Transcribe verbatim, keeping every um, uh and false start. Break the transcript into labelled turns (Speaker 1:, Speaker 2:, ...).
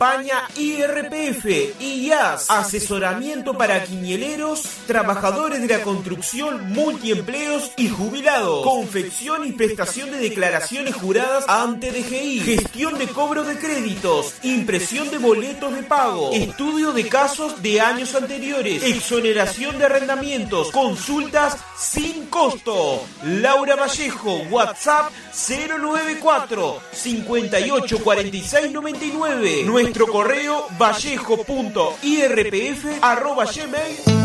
Speaker 1: España I R P F, I A S, asesoramiento para quiñeleros, trabajadores de la construcción, multiempleos y jubilados, confección y prestación de declaraciones juradas ante D G I, gestión de cobro de créditos, impresión de boletos de pago, estudio de casos de años anteriores, exoneración de arrendamientos, consultas sin costo. Laura Vallejo, WhatsApp cero nueve cuatro, cincuenta y ocho, cuarenta y seis, noventa y nueve. Nuestro correo vallejo punto i r p f arroba gmail.